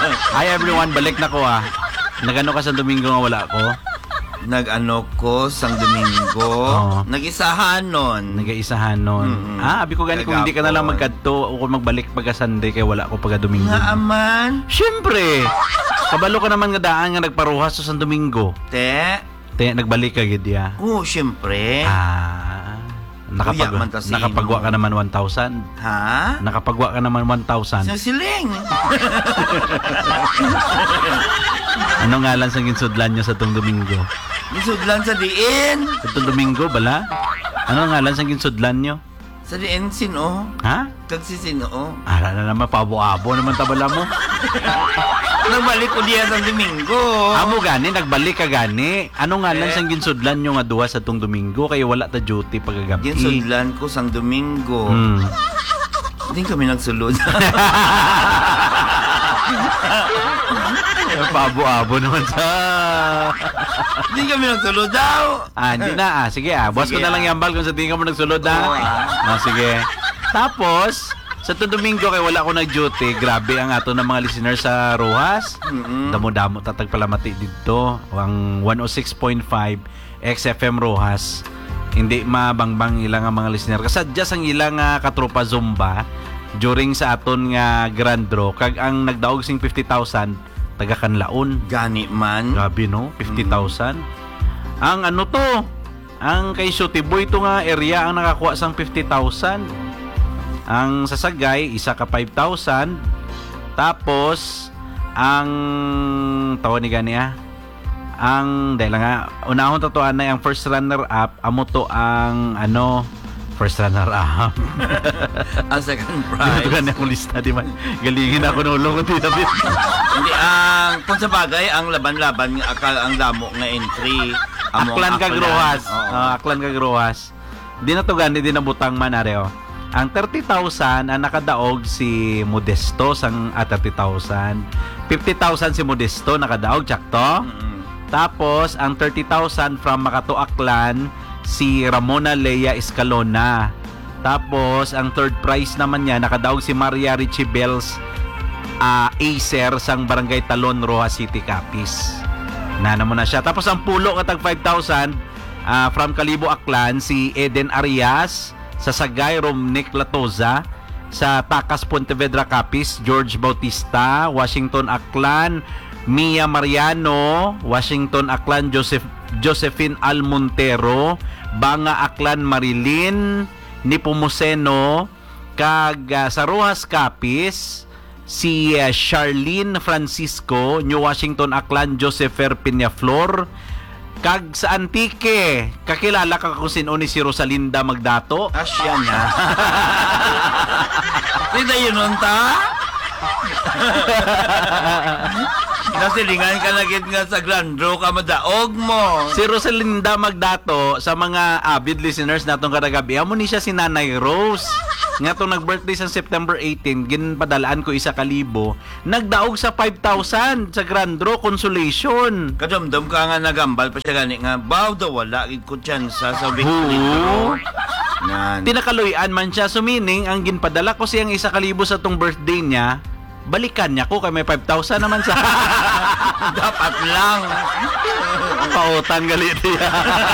Hi everyone, balik na ko Nagano ka sa Domingo nga wala ko? Nag-ano ko sang Domingo. Nag-isahan nun. Nag-iisahan nun. Abi ko gani kung hindi ka na lang magkadto o kung magbalik pagka Sunday kay wala ko pagka Domingo. Nga aman. Siyempre. Kabalo ka naman nga daan nga nagparuhas sa Domingo. Te, nagbalik ka gid ya. oo, siyempre. Nakapagwa ka naman 1,000. Ha? Nakapagwa ka naman 1,000. Sa siling. Ano ngalan sa ginsudlan nyo sa tong Domingo? Gisudlan sa diin. Sa tong Domingo, bala? Ano ngalan sa ginsudlan nyo? Sa diin, sino? Ha? Kag si sino? Ara na naman, pabo-abo naman tabala mo. Nagbalik ko diyan sa Domingo. Amo gani, nagbalik ka gani. Ano ngalan sa ginsudlan nyo nga duha sa tong Domingo? Kaya wala ta duty pagagabi. Ginsudlan ko sang Domingo. Hindi kami nagsulod. Pabo-abo naman sa... Hindi kami nagsulod daw. Hindi na. Sige buwas ko na lang yambal kung sa tingin ka mo nagsulod sige. Tapos, sa to Domingo kay wala ko nag-duty, grabe ang ato ng mga listeners sa Rojas. Damo-damo tatag palamati dito. Ang 106.5 XFM Rojas. Hindi mabangbang ilang ang mga listener. Kasadya ang ilang katropa Zumba during sa aton nga Grand Draw. Kag ang nagdaog sing 50,000 taga Kanlaon. Gani man. Grabe no, 50,000. Ang ano to? Ang kay Sotiboy to nga area ang nakakuha sang 50,000. Ang sasagay isa ka 5,000. Tapos ang tawo ni gani ang dahil nga unahon tatuan na ang first runner up amo to ang first runner up. Ang second prize. Ito ka na akong lista, di man. Galingin ako nulong. Hindi, kung sa bagay, ang laban-laban, ang damo nga entry. Aklan kag Rojas. Aklan kag Rojas. Di na to gani, di na butang man, areo. Ang 30,000, ang nakadaog si Modesto, 30,000. 50,000 si Modesto, nakadaog, tsakto. Tapos, ang 30,000 from Makato Aklan, si Ramona Lea Escalona. Tapos, ang third prize naman niya, nakadaog si Maria Richie Bells Acer sang Barangay Talon, Rojas City, Capiz. Nana mo na siya. Tapos, ang pulo katag 5,000 from Kalibo Aklan, si Eden Arias, sa Sagay, Romnick Latoza, sa Takas, Pontevedra, Capiz, George Bautista, Washington Aklan, Mia Mariano, Washington Aklan, Josephine Almontero, Banga Aklan Marilyn, Nipomuceno, kag sa Rojas Capiz, si Charlene Francisco, New Washington Aklan, Josepher Peñaflor, kag sa Antique, kakilala ka kung sino ni si Rosalinda Magdato? Asya na. Hindi yun nun ta? Nasilingan ka na gid nga sa Grand Draw ka madaog mo. Si Rosalinda Magdato sa mga avid listeners natong kadagabi, amo ni siya si Nanay Rose. Nga tong nag-birthday sa September 18, ginpadalaan ko 1,000. Nagdaog sa 5,000 sa Grand Draw consolation. Kadamdam ka nga nagambal pa siya gani nga baw daw wala gid ko tsansa sa victory draw. Tinakaluyan man siya, so meaning ang ginpadala ko siyang 1,000 sa tong birthday niya, balikan niya ko kay may 5,000 naman sa dapat lang pautan galit niya.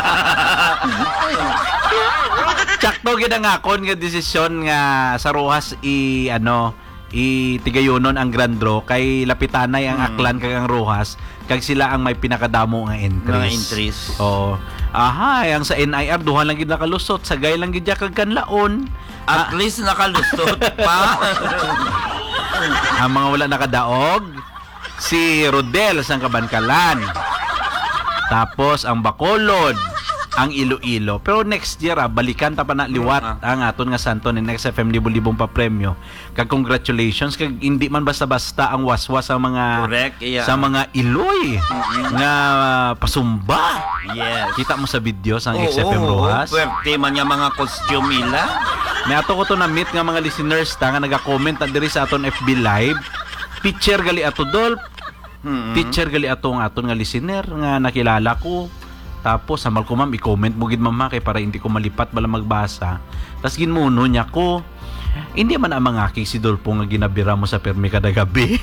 Tsakto gid ang akon nga desisyon nga sa Rojas tigayunon ang Grand Draw kay lapitanay ang Aklan kag ang Rojas kag sila ang may pinakadamo nga entries. Oo. Ang sa NIR duha lang gid nakalusot, sagay lang gid kag Kanlaon. At least nakalusot pa. Ang mga wala nakadaog, si Rodel sang Kabankalan. Tapos ang Bacolod, ang Iloilo. Pero next year, balikan ta pa na liwat ang aton nga santo ni Next FM libong pa premyo. Kag congratulations kag hindi man basta-basta ang waswas sa mga sa mga Iloy nga pasumba. Yes. Kita mo sa video sa XFM Rojas. Pwerte man nga mga costume ila. May ato ko to na meet nga mga listeners ta nga naga-comment diri sa aton FB live. Teacher gali ato Dolph. Teacher gali ato nga aton nga listener nga nakilala ko. Tapos samal ko ma'am i-comment mo gid mama kay para hindi ko malipat bala magbasa. Tas ginmuno niya ko. Hindi man ang mga si Dolpo nga ginabira mo sa permi kada gabi.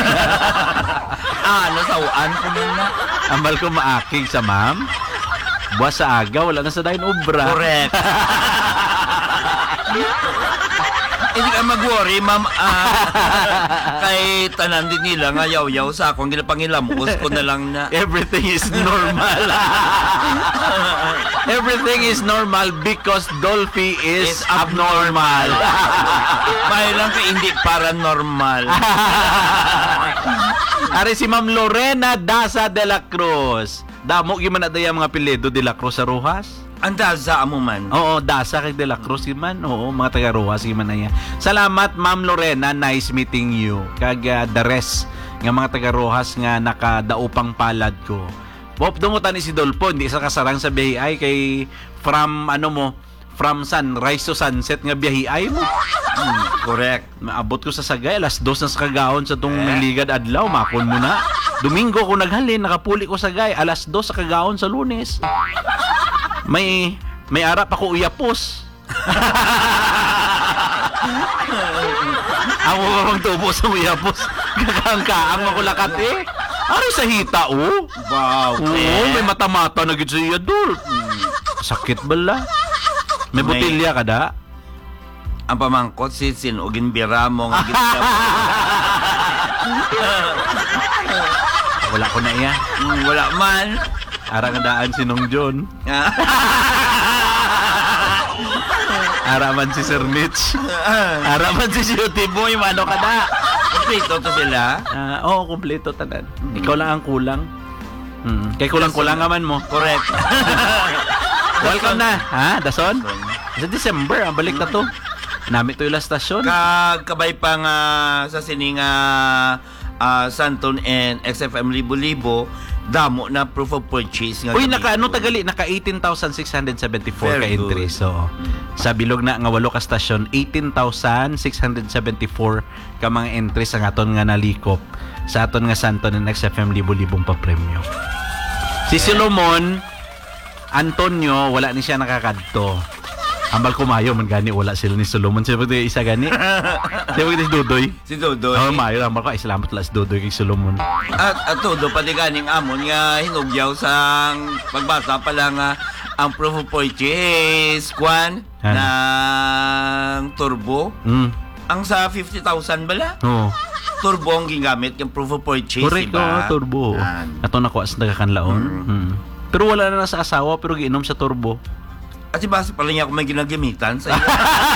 Nasawaan ko na. Ambal ko maakig sa ma'am. Buwas sa aga, wala na sa dayon obra. Correct. Hindi ka mag-worry, ma'am. Kay tanan din nila nga yaw-yaw sa akong ginapangilamos ko na lang na. Everything is normal. Everything is normal because Dolphy is abnormal. May lang ka hindi paranormal. Ari si Ma'am Lorena Daza de la Cruz. Damo gyud man na daya mga apelyido de la Cruz sa Rojas. Anda sa amo man. Oo, Daza kay de la Cruz man. Oo, mga taga Rojas man na yan. Salamat Ma'am Lorena, nice meeting you. Kag the rest nga mga taga Rojas nga nakadaupang palad ko. Bop dungutan ni si Dolpo, hindi sa kasarang sa biyahe kay from sunrise to sunset nga biyahe mo. Correct. Maabot ko sa Sagay, alas 2 na sa kagaon sa tong ligad adlaw, makon mo na. Domingo ko naghalin, nakapuli ko sa Sagay, alas 2 sa kagaon sa Lunes. May ara pa ko uyapos. Ako mamang tubo sa uyapos. Kakangkaang ako lakat eh. Ari sa hita oh. Wow. Oo, may mata-mata na gid siya dul. Sakit bala. May botilya ka da? Ang pamangkot si Sinugin Biramo nga gid. Wala ko na iya. Wala man. Ara nga daan si Nong John. Ara man si Sir Mitch. Ara man si Cutie Boy, mano ka da? Kompleto to sila. Oo, kompleto tanan. Ikaw lang ang kulang. Kay kulang-kulang man mo. Correct. Welcome na. Ha? Dason? Sa December, ang balik na to. Nami to yung last stasyon. Kabay pa nga sa sininga Santon and XFM Libo-Libo, damo na proof of purchase nga. Uy, naka 18,674 ka Very entry. good. So, sa bilog na nga 8 ka stasyon, 18,674 ka mga entry sa aton nga nalikop sa aton nga Santon and XFM Libo-Libong pa premyo. Si Solomon Antonio, wala ni siya nakakadto. Ambal kumayo man gani wala sila ni Solomon. Sino ba isa gani? Sino ba si Dudoy? Si Dodoy. Oh, mayo ambal ko ay salamat pala si Dudoy kay Solomon. At todo pati ganing amon nga hinugyaw sa pagbasa pa lang ang proof of purchase kwan ng turbo. Ang sa 50,000 bala. Oo. Turbo ang gingamit yung proof of purchase, Correct, diba? turbo. Ato na ko as nagakanlaon. Pero wala na sa asawa pero giinom sa turbo. At diba pala niya ako may ginagamitan sa iyo.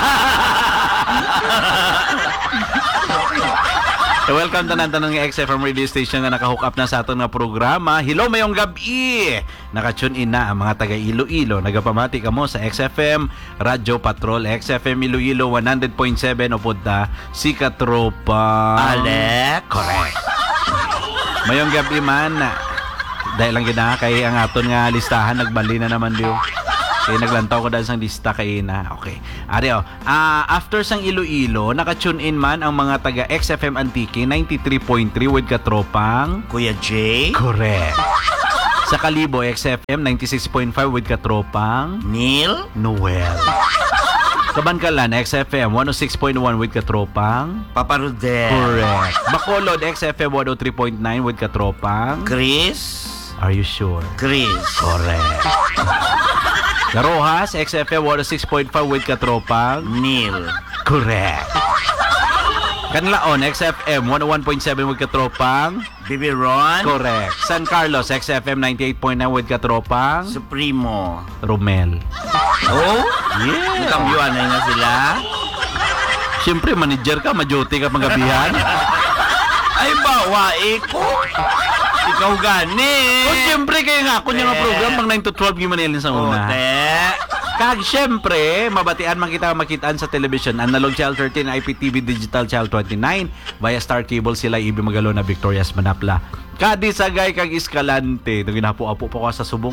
Welcome tanan ng XFM radio station nga nakahook up na sa aton nga programa. Hello mayong gabi. Naka-tune in na ang mga taga Iloilo. Nagapamati kamo sa XFM Radio Patrol, XFM Iloilo 100.7 upod ta si Katropa Alex. Correct. Mayong gabi man. Dahil lang gina kay ang aton nga listahan nagbali na naman diyo. Kaya naglantaw ko dahil sang lista kay na. Okay. Areo, after sang Iloilo, naka-tune in man ang mga taga XFM Antique 93.3 with Katropang Kuya Jay. Correct. Sa Kalibo, XFM 96.5 with Katropang Neil. Noel. Kabankalan, XFM 106.1 with Katropang Papa Rodel. Correct. Bacolod, XFM 103.9 with Katropang Chris. Are you sure? Chris. Correct. Garohas, XFM 106.5 with Katropang Neil. Correct. Canlaon, XFM 101.7 with Katropang Bibi Ron. Correct. San Carlos, XFM 98.9 with Katropang Supremo. Romel. Oh? Yeah. Nakambyuan na nga sila. Siyempre, manager ka, majuti ka magabihan. Ay bawa, ko. Ikaw gani. O, siyempre, kayo nga, kunya nga program, pang 9 to 12 yung manilin sa una. Kag, siyempre, mabatian makitaan sa television, Analog Channel 13, IPTV Digital Channel 29, via Star Cable sila, Ibi Magalo na Victoria's Manapla. Kadi Sagay kag Escalante. Ito ginapo-apo pa ko sa subong.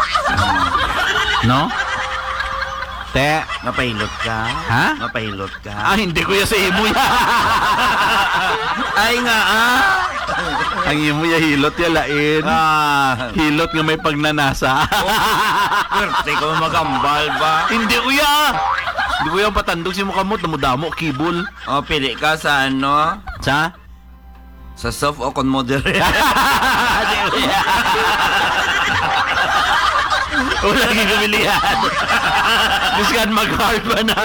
No? Te. Mapahilot ka? Ha? Mapahilot ka? Hindi ko ya sa imo ya. Ay nga Ang imo ya hilot ya lain. Hilot nga may pagnanasa. Pwerte ka magambal ba? Hindi ko ya. Di ko yung patandog si mukamot, namudamo, kibol. O, pili ka sa ano? Sa? Sa soft o con moderate. Wala lagi kamilihan. Biskan mag-hard ba na?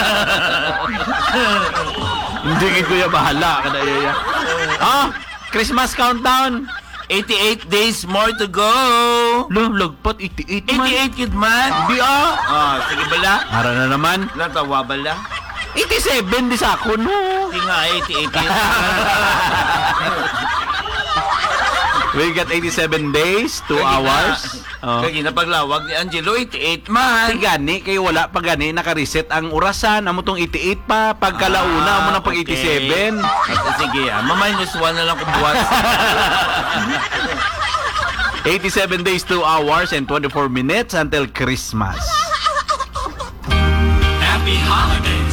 Hindi ko yung bahala. Kada yaya. Ah, Christmas countdown. 88 days more to go. Lagpat, 88 man. 88 kid man. Di ah. Sige bala. Ara na naman. Natawa bala. 87 di sa ako, no. Hindi nga, 88 yun. We got 87 days, 2 hours. Oh. Kaya ginapaglawag ni Angelo, 88 man. Ay gani, kayo wala pa gani, naka-reset ang orasan. Amo tong 88 pa, pagkalauna, amo na pag 87. Sige, ma-minus 1 na lang kung buwas. 87 days, 2 hours, and 24 minutes until Christmas. Happy holidays.